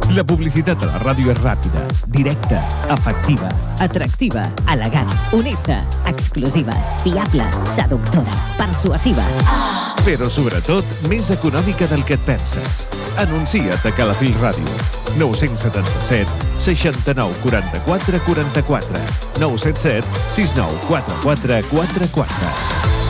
La publicitat a la ràdio és ràpida, directa, efectiva, atractiva, elegant, honesta, exclusiva, fiable, seductora, persuasiva. Però sobretot, més econòmica del que et penses. Anuncia't a Calafell Ràdio. 977 69 44 44 977 69 44 44.